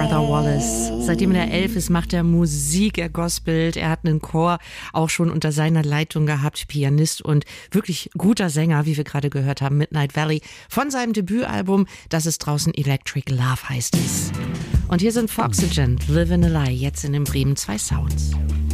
Arthur Wallace. Seitdem er 11 ist, macht er Musik, er gospelt, er hat einen Chor auch schon unter seiner Leitung gehabt, Pianist und wirklich guter Sänger, wie wir gerade gehört haben, Midnight Valley, von seinem Debütalbum, das ist draußen Electric Love heißt es. Und hier sind Foxygen, Live in a Lie, jetzt in den Bremen 2 Sounds.